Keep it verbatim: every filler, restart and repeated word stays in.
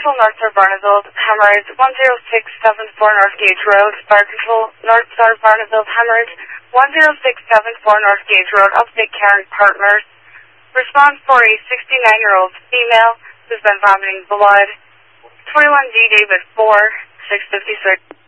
Control North Star Barneville, Hemorrhage, one zero six seven four North Gage Road. Fire Control North Star Barneville, Hemorrhage, one zero six seven four North Gage Road, Upstate Caring Partners. Response for a sixty-nine-year-old female who's been vomiting blood. twenty-one D David four, six fifty-six.